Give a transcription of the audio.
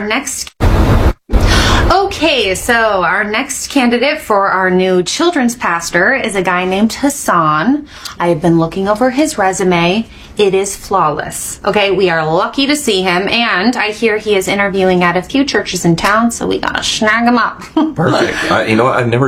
next... Okay, so our next candidate for our new children's pastor is a guy named Hassan. I have been looking over his resume. It is flawless. Okay, we are lucky to see him, and I hear he is interviewing at a few churches in town, so we gotta snag him up. Perfect. You know what? I've never